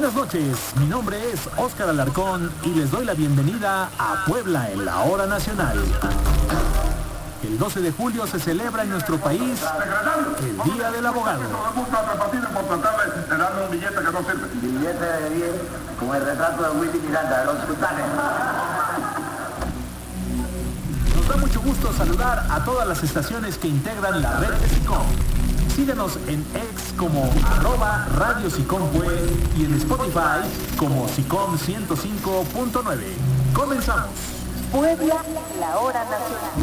Buenas noches, mi nombre es Óscar Alarcón y les doy la bienvenida a Puebla en la Hora Nacional. El 12 de julio se celebra en nuestro país el Día del Abogado. Billete de 10 con el retrato de Willy Miranda de los sultanes. Nos da mucho gusto saludar a todas las estaciones que integran la red de SICOM. Síguenos en X como @Radio SICOM y en Spotify como SICOM 105.9. Comenzamos. Puebla, la Hora Nacional.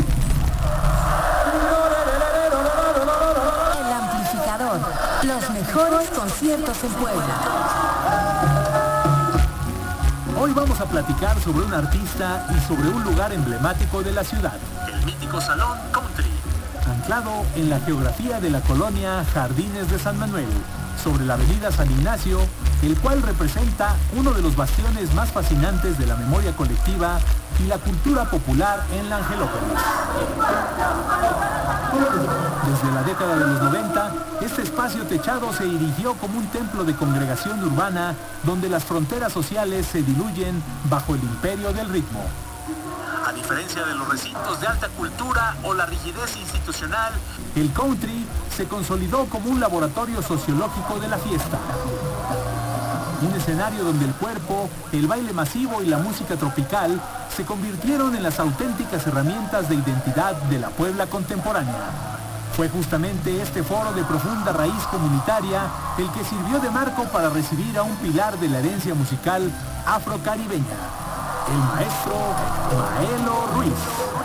El amplificador. Los mejores conciertos en Puebla. Hoy vamos a platicar sobre un artista y sobre un lugar emblemático de la ciudad, el mítico Salón Country, anclado en la geografía de la colonia Jardines de San Manuel, sobre la avenida San Ignacio, el cual representa uno de los bastiones más fascinantes de la memoria colectiva y la cultura popular en la Angelópolis. Desde la década de los 90, este espacio techado se erigió como un templo de congregación urbana donde las fronteras sociales se diluyen bajo el imperio del ritmo. A diferencia de los recintos de alta cultura o la rigidez institucional, el country se consolidó como un laboratorio sociológico de la fiesta. Un escenario donde el cuerpo, el baile masivo y la música tropical se convirtieron en las auténticas herramientas de identidad de la Puebla contemporánea. Fue justamente este foro de profunda raíz comunitaria el que sirvió de marco para recibir a un pilar de la herencia musical afrocaribeña, el maestro Maelo Ruiz.